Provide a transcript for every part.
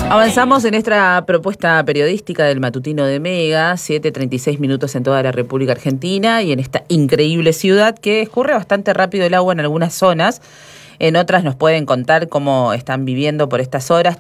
Avanzamos en esta propuesta periodística del matutino de Mega, 7:36 minutos en toda la República Argentina y en esta increíble ciudad que escurre bastante rápido el agua en algunas zonas. En otras nos pueden contar cómo están viviendo por estas horas,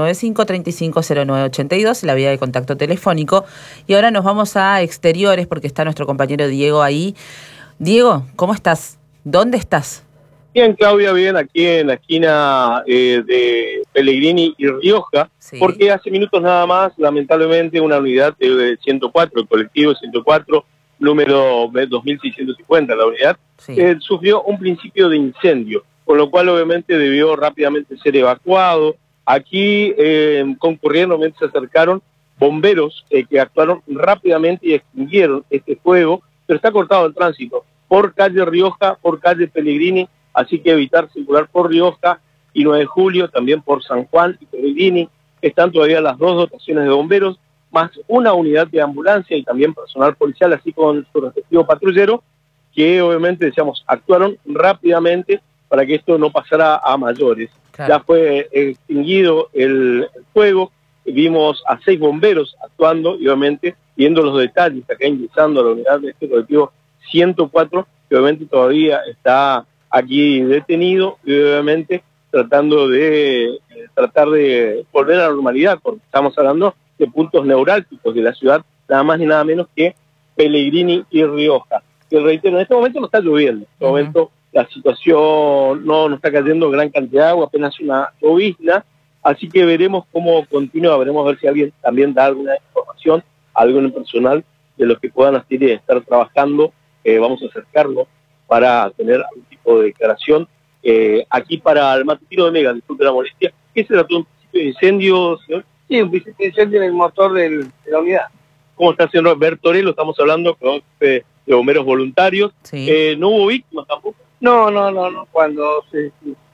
3795-350982, la vía de contacto telefónico. Y ahora nos vamos a exteriores porque está nuestro compañero Diego ahí. Diego, ¿cómo estás? ¿Dónde estás? Bien, Claudia, bien, aquí en la esquina de Pellegrini y Rioja, sí. Porque hace minutos nada más, lamentablemente, una unidad de 104, el colectivo 104, número 2650, la unidad, sí. Sufrió un principio de incendio, con lo cual obviamente debió rápidamente ser evacuado. Aquí concurrieron, se acercaron bomberos que actuaron rápidamente y extinguieron este fuego, pero está cortado el tránsito por calle Rioja, por calle Pellegrini. Así que evitar circular por Rioja y 9 de julio, también por San Juan y Pellegrini. Están todavía las 2 dotaciones de bomberos, más una unidad de ambulancia y también personal policial, así con su respectivo patrullero, que obviamente, decíamos, actuaron rápidamente para que esto no pasara a mayores. Claro. Ya fue extinguido el fuego, vimos a 6 bomberos actuando y obviamente viendo los detalles, acá ingresando a la unidad de este colectivo 104, que obviamente todavía está aquí detenido y obviamente tratando de tratar de volver a la normalidad, porque estamos hablando de puntos neurálgicos de la ciudad, nada más ni nada menos que Pellegrini y Rioja. Que reitero, en este momento no está lloviendo, en este momento la situación no está cayendo gran cantidad de agua, apenas una llovizna, así que veremos cómo continúa, veremos a ver si alguien también da alguna información, algo en personal de los que puedan estar trabajando, vamos a acercarlo para tener algún tipo de declaración. Aquí para el matutino de Mega, disculpe la molestia, ¿qué se trató? ¿Un principio de incendio, señor? Sí, un principio de incendio en el motor de la unidad. ¿Cómo está, señor Bertorello? Estamos hablando con de bomberos voluntarios. Sí. ¿No hubo víctimas tampoco? No. Cuando se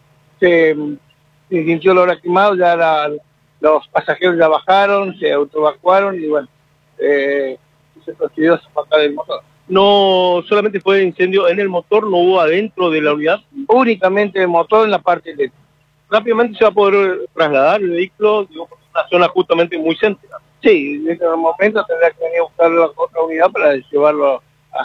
sintió el olor quemado, ya los pasajeros ya bajaron, se autoevacuaron y bueno, se procedió a sacar el motor. No solamente fue incendio en el motor, no hubo adentro de la unidad. Únicamente el motor en la parte eléctrica. Rápidamente se va a poder trasladar el vehículo, digo, por una zona justamente muy céntrica. Sí, en este momento tendrá que venir a buscar la otra unidad para llevarlo a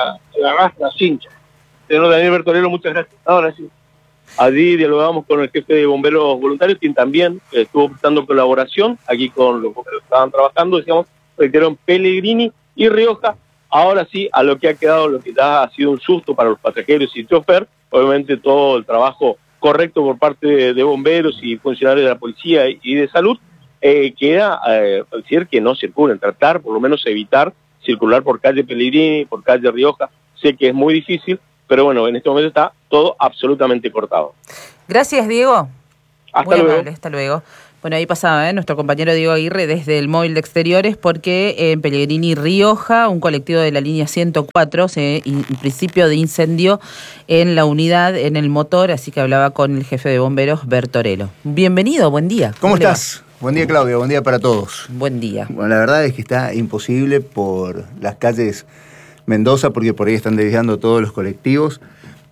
la cincha. Señor Daniel Bertorello, muchas gracias. Ahora sí. Allí dialogamos con el jefe de bomberos voluntarios, quien también estuvo prestando colaboración aquí con los bomberos que estaban trabajando, decíamos, reitero, en Pellegrini y Rioja. Ahora sí, a lo que ha quedado, lo que ya ha sido un susto para los pasajeros y chofer, obviamente todo el trabajo correcto por parte de bomberos y funcionarios de la policía y de salud, queda decir que no circulen, tratar, por lo menos evitar circular por calle Pellegrini, por calle Rioja. Sé que es muy difícil, pero bueno, en este momento está todo absolutamente cortado. Gracias, Diego. Hasta luego. Amable, hasta luego. Bueno, ahí pasaba nuestro compañero Diego Aguirre desde el móvil de exteriores porque en Pellegrini y Rioja, un colectivo de la línea 104, en principio de incendio en la unidad, en el motor, así que hablaba con el jefe de bomberos, Bertorello. Bienvenido, buen día. ¿Cómo estás? Buen día, Claudia, buen día para todos. Buen día. Bueno, la verdad es que está imposible por las calles Mendoza, porque por ahí están desviando todos los colectivos.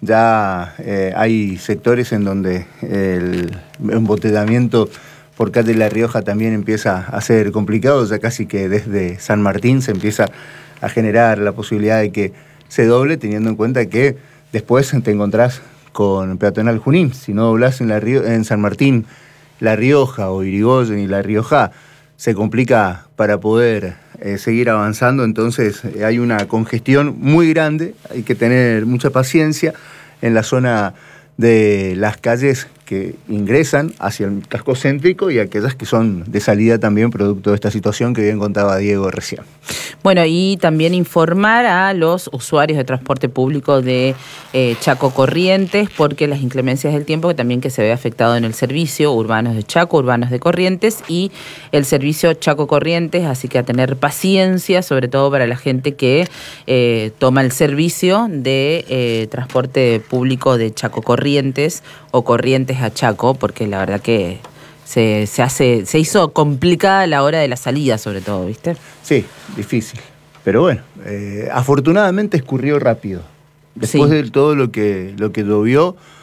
Ya hay sectores en donde el embotellamiento por calle La Rioja también empieza a ser complicado, ya casi que desde San Martín se empieza a generar la posibilidad de que se doble, teniendo en cuenta que después te encontrás con Peatonal Junín. Si no doblás en San Martín, La Rioja o Irigoyen y La Rioja, se complica para poder seguir avanzando, entonces hay una congestión muy grande, hay que tener mucha paciencia en la zona de las calles que ingresan hacia el casco céntrico y aquellas que son de salida también producto de esta situación que bien contaba Diego recién. Bueno, y también informar a los usuarios de transporte público de Chaco Corrientes, porque las inclemencias del tiempo que también que se ve afectado en el servicio urbanos de Chaco, urbanos de Corrientes y el servicio Chaco Corrientes, así que a tener paciencia, sobre todo para la gente que toma el servicio de transporte público de Chaco Corrientes o Corrientes a Chaco, porque la verdad que se hizo complicada la hora de la salida, sobre todo, ¿viste? Sí, difícil. Pero bueno, afortunadamente escurrió rápido. Después de todo lo que llovió,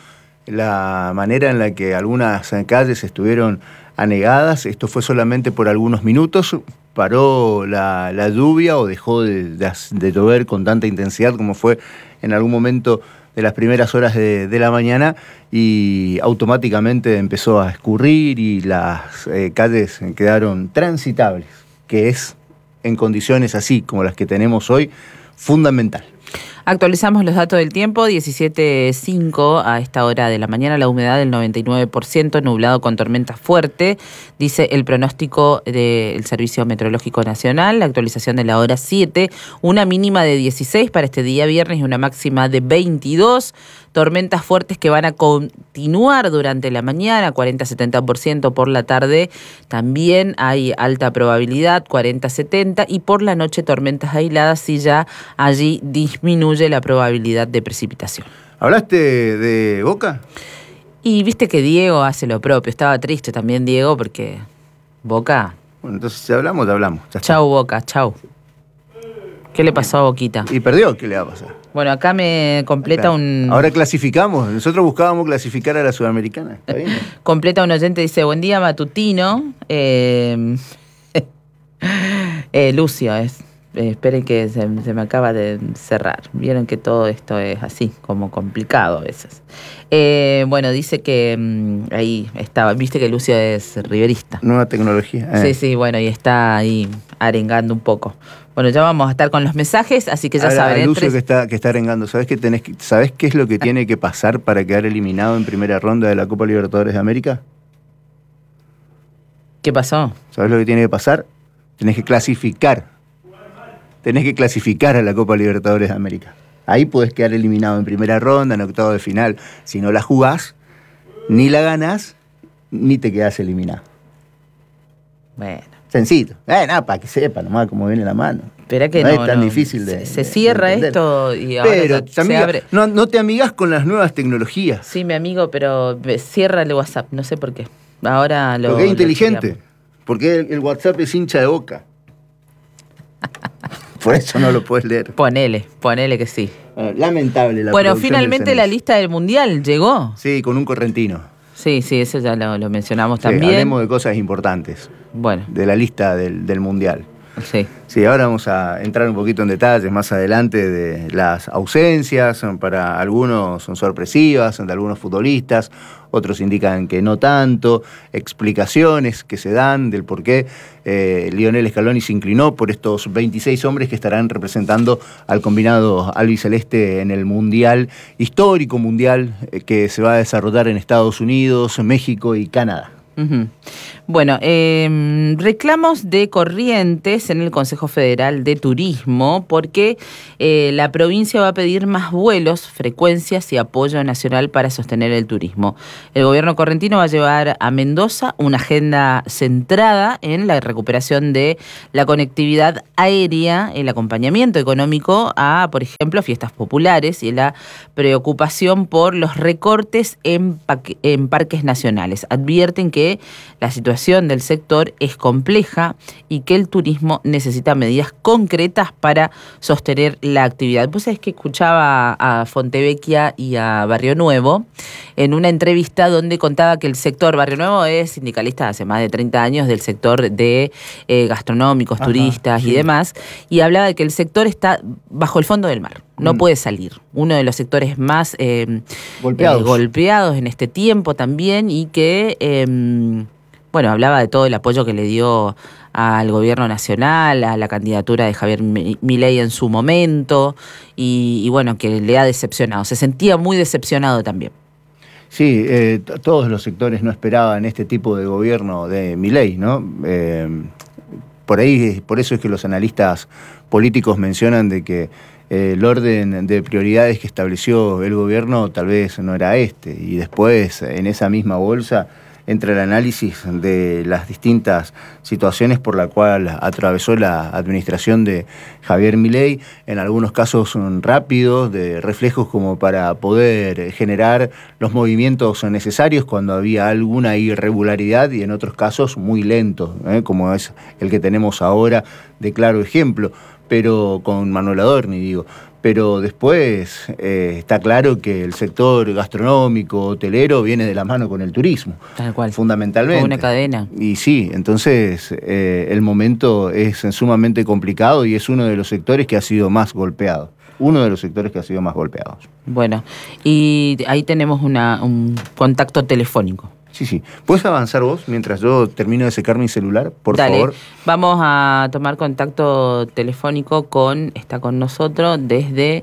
la manera en la que algunas calles estuvieron anegadas. Esto fue solamente por algunos minutos. Paró la lluvia o dejó de llover con tanta intensidad como fue en algún momento de las primeras horas de la mañana, y automáticamente empezó a escurrir y las calles quedaron transitables, que es, en condiciones así como las que tenemos hoy, fundamental. Actualizamos los datos del tiempo, 17:05 a esta hora de la mañana, la humedad del 99%, nublado con tormenta fuerte, dice el pronóstico del Servicio Meteorológico Nacional. La actualización de la hora 7, una mínima de 16 para este día viernes y una máxima de 22. Tormentas fuertes que van a continuar durante la mañana, 40-70%, por la tarde también hay alta probabilidad, 40-70%, y por la noche tormentas aisladas, y ya allí disminuye la probabilidad de precipitación. ¿Hablaste de Boca? Y viste que Diego hace lo propio, estaba triste también Diego porque Boca... Bueno, entonces si hablamos, hablamos. Chau Boca, chau. ¿Qué le pasó a Boquita? Y perdió, ¿qué le va a pasar? Bueno, acá me completa un... Ahora clasificamos, nosotros buscábamos clasificar a la Sudamericana. ¿Está bien? Completa un oyente, dice, buen día matutino. Lucio es. Esperen que se me acaba de cerrar. Vieron que todo esto es así, como complicado a veces. Bueno, dice que ahí estaba, viste que Lucio es riverista. Nueva tecnología. Sí, bueno, y está ahí arengando un poco. Bueno, ya vamos a estar con los mensajes, así que ya saben. Lucio que está arengando, ¿sabés qué es lo que tiene que pasar para quedar eliminado en primera ronda de la Copa Libertadores de América? ¿Qué pasó? ¿Sabés lo que tiene que pasar? Tenés que clasificar a la Copa Libertadores de América. Ahí podés quedar eliminado en primera ronda, en octavo de final. Si no la jugás, ni la ganás, ni te quedás eliminado. Bueno. Sencillo. Nada, para que sepa nomás cómo viene la mano. Espera que no es tan difícil se cierra esto y ahora pero se abre. No te amigas con las nuevas tecnologías. Sí, mi amigo, pero cierra el WhatsApp, no sé por qué. Ahora lo... Porque es inteligente. Porque el WhatsApp es hincha de Boca. Por eso no lo puedes leer. Ponele que sí. Lamentable la Bueno, finalmente la lista del Mundial llegó. Sí, con un correntino. Sí, eso ya lo mencionamos también. Hablemos de cosas importantes. Bueno. De la lista del Mundial. Sí, ahora vamos a entrar un poquito en detalles más adelante de las ausencias. Para algunos son sorpresivas, de algunos futbolistas, otros indican que no tanto, explicaciones que se dan del por qué Lionel Scaloni se inclinó por estos 26 hombres que estarán representando al combinado albiceleste en el Mundial, histórico Mundial, que se va a desarrollar en Estados Unidos, México y Canadá. Uh-huh. Bueno, reclamos de Corrientes en el Consejo Federal de Turismo porque la provincia va a pedir más vuelos, frecuencias y apoyo nacional para sostener el turismo. El gobierno correntino va a llevar a Mendoza una agenda centrada en la recuperación de la conectividad aérea, el acompañamiento económico a, por ejemplo, fiestas populares y la preocupación por los recortes en parques nacionales. Advierten que la situación del sector es compleja y que el turismo necesita medidas concretas para sostener la actividad. Pues es que escuchaba a Fontevecchia y a Barrio Nuevo en una entrevista donde contaba que el sector, Barrio Nuevo es sindicalista hace más de 30 años del sector de gastronómicos, turistas y demás, y hablaba de que el sector está bajo el fondo del mar. No puede salir. Uno de los sectores más golpeados en este tiempo también, y que, hablaba de todo el apoyo que le dio al gobierno nacional, a la candidatura de Javier Milei en su momento, y que le ha decepcionado. Se sentía muy decepcionado también. Sí, todos los sectores no esperaban este tipo de gobierno de Milei, ¿no? Por eso es que los analistas políticos mencionan de que el orden de prioridades que estableció el gobierno tal vez no era este, y después en esa misma bolsa entra el análisis de las distintas situaciones por la cual atravesó la administración de Javier Milei, en algunos casos rápidos, de reflejos como para poder generar los movimientos necesarios cuando había alguna irregularidad, y en otros casos muy lentos, como es el que tenemos ahora de claro ejemplo, pero con Manuel Adorni, pero después está claro que el sector gastronómico, hotelero, viene de la mano con el turismo. Tal cual. Fundamentalmente. Como una cadena. Y sí, entonces el momento es sumamente complicado y es uno de los sectores que ha sido más golpeado. Uno de los sectores que ha sido más golpeados. Bueno, y ahí tenemos un contacto telefónico. Sí. ¿Puedes avanzar vos mientras yo termino de secar mi celular, por favor? Vamos a tomar contacto telefónico está con nosotros desde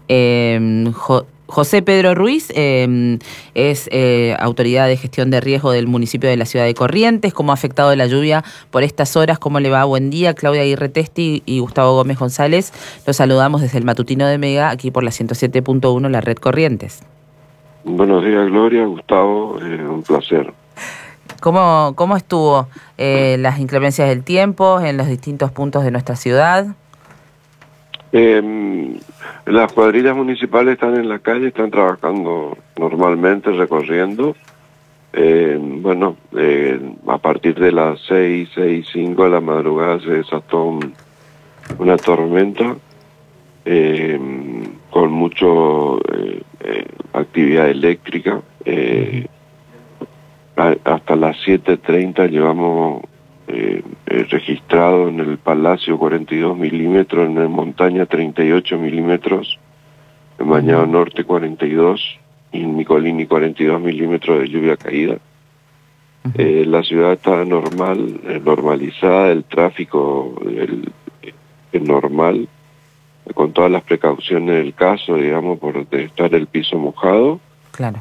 José Pedro Ruiz, es autoridad de gestión de riesgo del municipio de la ciudad de Corrientes. ¿Cómo ha afectado la lluvia por estas horas? ¿Cómo le va? Buen día, Claudia Aguirre Testi y Gustavo Gómez González. Los saludamos desde el matutino de Mega, aquí por la 107.1, la red Corrientes. Buenos días, Gloria, Gustavo, un placer. ¿Cómo estuvo las inclemencias del tiempo en los distintos puntos de nuestra ciudad? Las cuadrillas municipales están en la calle, están trabajando normalmente, recorriendo. A partir de las 6:05 de la madrugada se desató una tormenta con mucho actividad eléctrica. Hasta las 7:30 llevamos registrado en el Palacio 42 milímetros, en el Montaña 38 milímetros, en Bañado Norte 42 y en Micolini 42 milímetros de lluvia caída. La ciudad está normalizada, el tráfico es normal, con todas las precauciones del caso, digamos, por estar el piso mojado. Claro.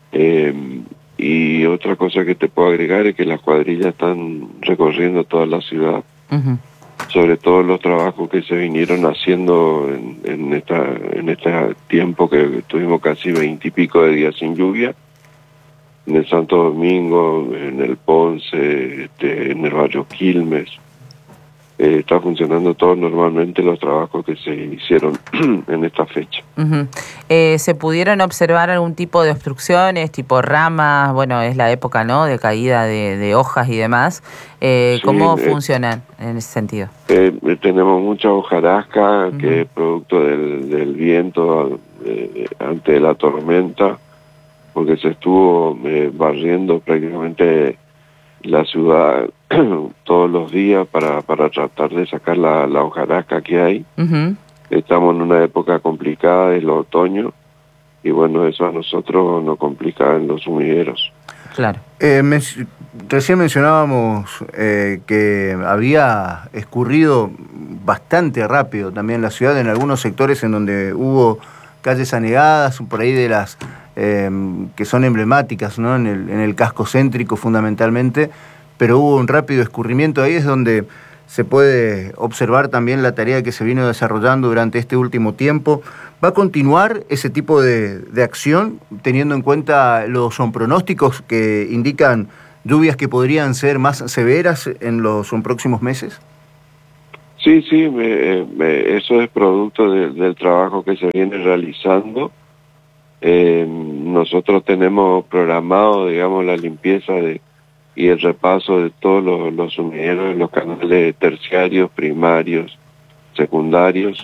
Y otra cosa que te puedo agregar es que las cuadrillas están recorriendo toda la ciudad, sobre todo los trabajos que se vinieron haciendo en este tiempo que tuvimos casi 20 y pico de días sin lluvia, en el Santo Domingo, en el Ponce, en el barrio Quilmes. Está funcionando todo normalmente los trabajos que se hicieron en esta fecha. ¿Se pudieron observar algún tipo de obstrucciones, tipo ramas? Bueno, es la época, ¿no?, de caída de hojas y demás. ¿Cómo funcionan en ese sentido? Tenemos mucha hojarasca que es producto del viento ante la tormenta, porque se estuvo barriendo prácticamente la ciudad todos los días para tratar de sacar la hojarasca que hay. Estamos en una época complicada, es el otoño, y bueno, eso a nosotros nos complica en los sumideros. Claro. Recién mencionábamos que había escurrido bastante rápido también la ciudad en algunos sectores en donde hubo calles anegadas, por ahí de las que son emblemáticas, ¿no?, en el casco céntrico fundamentalmente, pero hubo un rápido escurrimiento. Ahí es donde se puede observar también la tarea que se vino desarrollando durante este último tiempo. ¿Va a continuar ese tipo de acción, teniendo en cuenta los pronósticos que indican lluvias que podrían ser más severas en los próximos meses? Sí, eso es producto del trabajo que se viene realizando. Nosotros tenemos programado, digamos, la limpieza y el repaso de todos los sumideros, los canales terciarios, primarios, secundarios,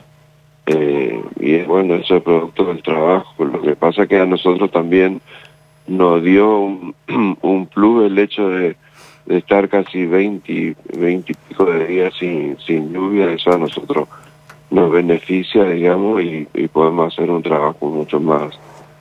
y bueno, eso es producto del trabajo. Lo que pasa es que a nosotros también nos dio un plus el hecho de estar casi 20 y pico de días sin lluvia. Eso a nosotros nos beneficia, digamos, y podemos hacer un trabajo mucho más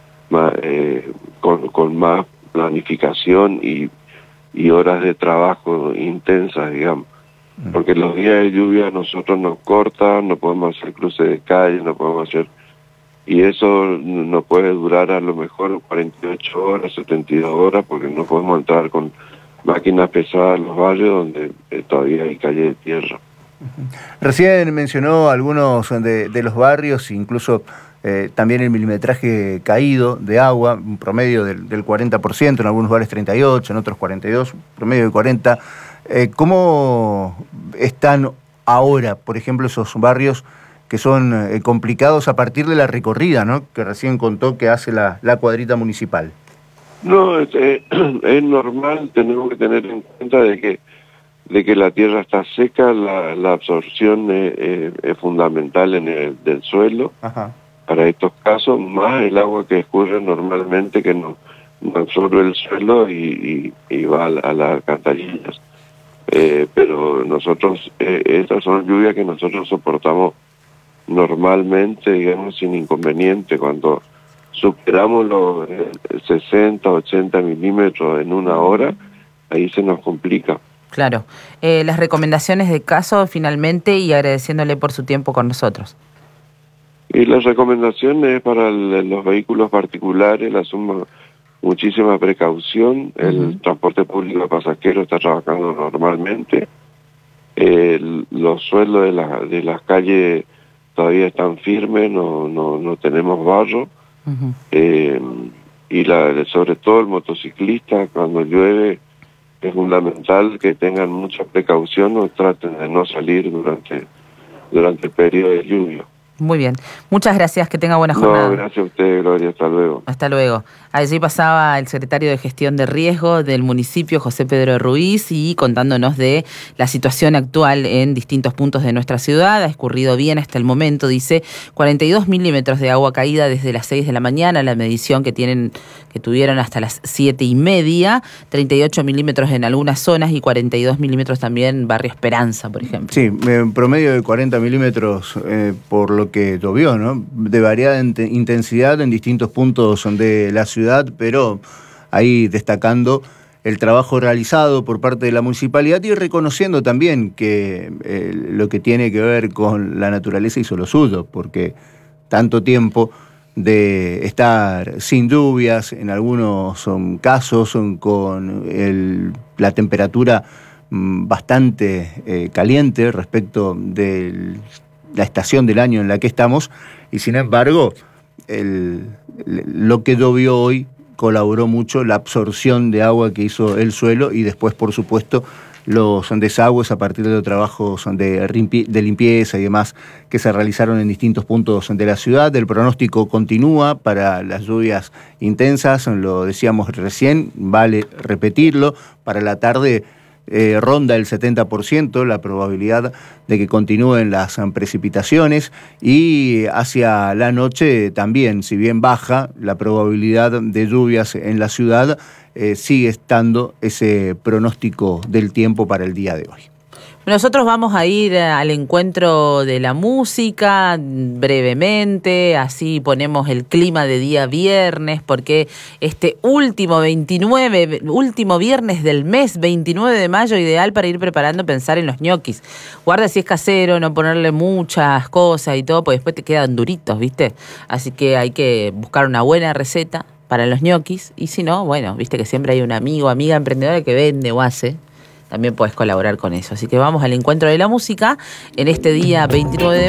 con más planificación y horas de trabajo intensas, digamos, porque los días de lluvia a nosotros nos cortan, no podemos hacer cruces de calle, no podemos hacer, y eso no puede durar a lo mejor 48 horas, 72 horas, porque no podemos entrar con máquinas pesadas en los barrios donde todavía hay calle de tierra. Recién mencionó algunos de los barrios, incluso también el milimetraje caído de agua, un promedio del 40%, en algunos lugares 38%, en otros 42%, promedio de 40%. ¿Cómo están ahora, por ejemplo, esos barrios que son complicados a partir de la recorrida, ¿no?, que recién contó que hace la cuadrita municipal? No, es normal, tenemos que tener en cuenta de que la tierra está seca, la absorción es fundamental del suelo. para estos casos, más el agua que escurre normalmente, que no absorbe el suelo y va a las alcantarillas. Pero nosotros, estas son lluvias que nosotros soportamos normalmente, digamos, sin inconveniente. Cuando superamos los 60, 80 milímetros en una hora, ahí se nos complica. Claro. Las recomendaciones de caso finalmente, y agradeciéndole por su tiempo con nosotros. Y las recomendaciones para los vehículos particulares, la suma muchísima precaución. El transporte público de pasajeros está trabajando normalmente. Los suelos de las calles todavía están firmes, no tenemos barro. Y sobre todo el motociclista, cuando llueve, es fundamental que tengan mucha precaución o traten de no salir durante el periodo de lluvia. Muy bien. Muchas gracias. Que tenga buena jornada. No, gracias a usted, Gloria. Hasta luego. Hasta luego. Allí pasaba el secretario de Gestión de Riesgo del municipio, José Pedro Ruiz, y contándonos de la situación actual en distintos puntos de nuestra ciudad. Ha escurrido bien hasta el momento, dice, 42 milímetros de agua caída desde las 6 de la mañana, la medición que tuvieron hasta las 7:30, 38 milímetros en algunas zonas y 42 milímetros también en Barrio Esperanza, por ejemplo. Sí, en promedio de 40 milímetros por lo que llovió, ¿no? De variada intensidad en distintos puntos de la ciudad, pero ahí destacando el trabajo realizado por parte de la municipalidad y reconociendo también que lo que tiene que ver con la naturaleza hizo lo suyo, porque tanto tiempo de estar sin lluvias, en algunos casos con la temperatura bastante caliente respecto de la estación del año en la que estamos, y sin embargo lo que llovió hoy colaboró mucho la absorción de agua que hizo el suelo y después, por supuesto, los desagües a partir de los trabajos de limpieza y demás que se realizaron en distintos puntos de la ciudad. El pronóstico continúa para las lluvias intensas, lo decíamos recién, vale repetirlo. Para la tarde ronda el 70% la probabilidad de que continúen las precipitaciones, y hacia la noche también, si bien baja la probabilidad de lluvias en la ciudad, sigue estando ese pronóstico del tiempo para el día de hoy. Nosotros vamos a ir al encuentro de la música brevemente, así ponemos el clima de día viernes, porque este último viernes del mes, 29 de mayo, ideal para ir preparando, pensar en los ñoquis. Guarda si es casero, no ponerle muchas cosas y todo, porque después te quedan duritos, ¿viste? Así que hay que buscar una buena receta para los ñoquis, y si no, bueno, viste que siempre hay un amigo, amiga emprendedora que vende o hace. También puedes colaborar con eso. Así que vamos al encuentro de la música en este día 29 de